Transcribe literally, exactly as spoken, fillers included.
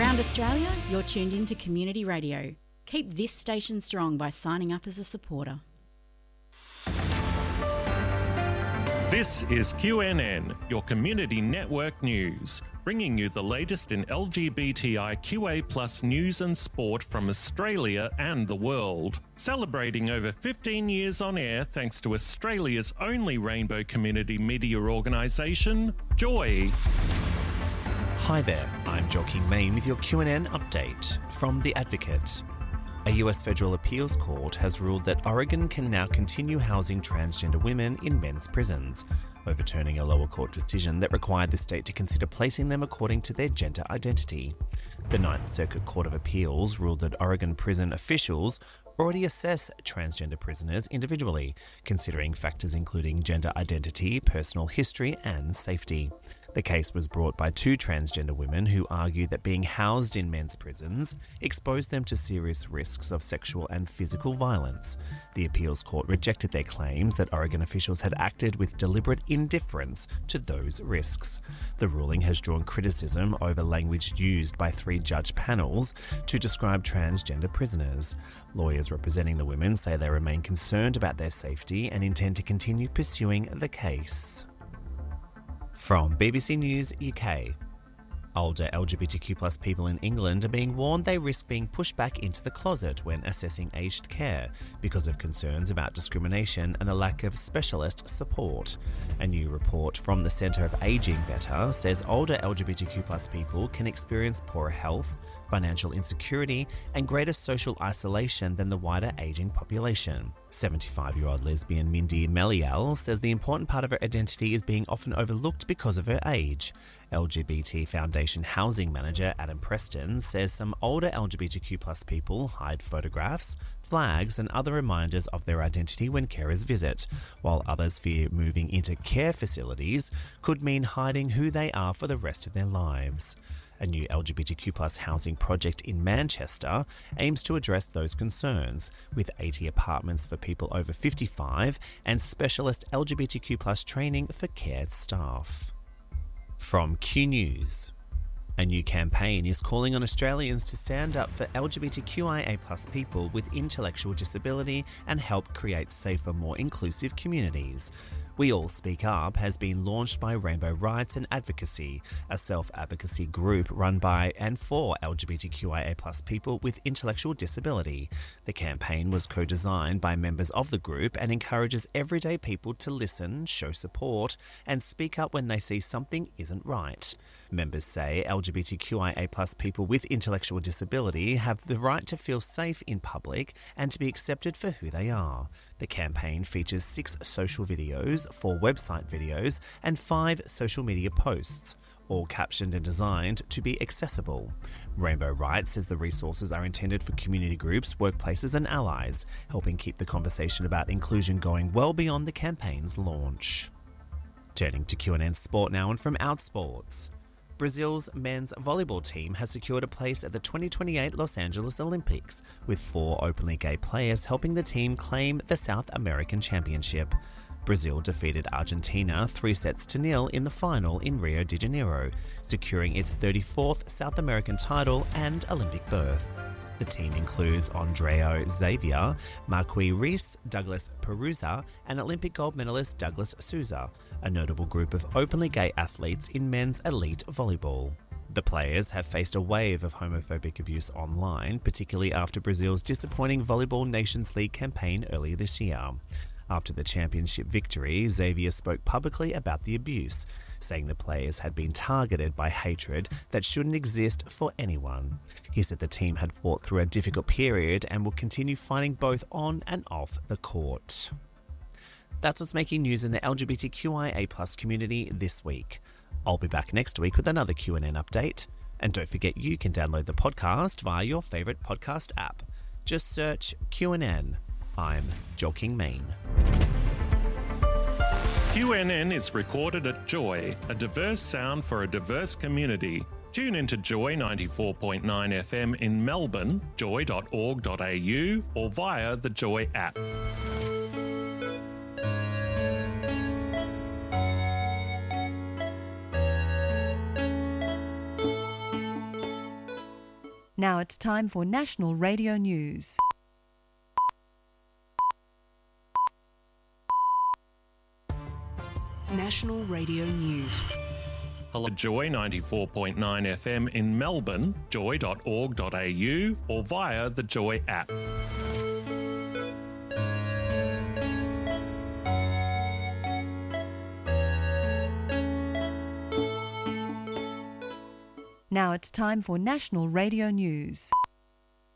Around Australia, you're tuned into Community Radio. Keep this station strong by signing up as a supporter. This is Q N N, your community network news, bringing you the latest in L G B T I Q A plus news and sport from Australia and the world. Celebrating over fifteen years on air thanks to Australia's only rainbow community media organisation, Joy. Hi there, I'm Joaquin Main with your Q N N update from The Advocate. A U S federal appeals court has ruled that Oregon can now continue housing transgender women in men's prisons, overturning a lower court decision that required the state to consider placing them according to their gender identity. The Ninth Circuit Court of Appeals ruled that Oregon prison officials already assess transgender prisoners individually, considering factors including gender identity, personal history, and safety. The case was brought by two transgender women who argued that being housed in men's prisons exposed them to serious risks of sexual and physical violence. The appeals court rejected their claims that Oregon officials had acted with deliberate indifference to those risks. The ruling has drawn criticism over language used by three judge panels to describe transgender prisoners. Lawyers representing the women say they remain concerned about their safety and intend to continue pursuing the case. From B B C News U K. Older L G B T Q plus people in England are being warned they risk being pushed back into the closet when assessing aged care because of concerns about discrimination and a lack of specialist support. A new report from the Centre of Ageing Better says older L G B T Q plus people can experience poorer health, financial insecurity, and greater social isolation than the wider ageing population. seventy-five-year-old lesbian Mindy Melial says the important part of her identity is being often overlooked because of her age. L G B T Foundation housing manager Adam Preston says some older L G B T Q plus people hide photographs, flags, and other reminders of their identity when carers visit, while others fear moving into care facilities could mean hiding who they are for the rest of their lives. A new L G B T Q plus housing project in Manchester aims to address those concerns, with eighty apartments for people over fifty-five and specialist L G B T Q plus training for care staff. From Q News. A new campaign is calling on Australians to stand up for L G B T Q I A plus people with intellectual disability and help create safer, more inclusive communities. We All Speak Up has been launched by Rainbow Rights and Advocacy, a self-advocacy group run by and for L G B T Q I A plus people with intellectual disability. The campaign was co-designed by members of the group and encourages everyday people to listen, show support, and speak up when they see something isn't right. Members say L G B T Q I A plus people with intellectual disability have the right to feel safe in public and to be accepted for who they are. The campaign features six social videos, four website videos, and five social media posts, all captioned and designed to be accessible. Rainbow Rights says the resources are intended for community groups, workplaces, and allies, helping keep the conversation about inclusion going well beyond the campaign's launch. Turning to Q N N Sport now, and from Outsports. Brazil's men's volleyball team has secured a place at the twenty twenty-eight Los Angeles Olympics, with four openly gay players helping the team claim the South American Championship. Brazil defeated Argentina three sets to nil in the final in Rio de Janeiro, securing its thirty-fourth South American title and Olympic berth. The team includes Andreu Xavier, Marqui Reis, Douglas Perusa, and Olympic gold medalist Douglas Souza, a notable group of openly gay athletes in men's elite volleyball. The players have faced a wave of homophobic abuse online, particularly after Brazil's disappointing Volleyball Nations League campaign earlier this year. After the championship victory, Xavier spoke publicly about the abuse, saying the players had been targeted by hatred that shouldn't exist for anyone. He said the team had fought through a difficult period and will continue fighting both on and off the court. That's what's making news in the L G B T Q I A plus community this week. I'll be back next week with another Q N N update. And don't forget you can download the podcast via your favourite podcast app. Just search Q N N. I'm Joaquin Main. Q N N is recorded at Joy, a diverse sound for a diverse community. Tune into Joy ninety-four point nine F M in Melbourne, joy dot org dot a u, or via the Joy app. Now it's time for National Radio News. National Radio News. Hello, Joy ninety-four point nine F M in Melbourne, joy dot org dot a u, or via the Joy app. Now it's time for National Radio News.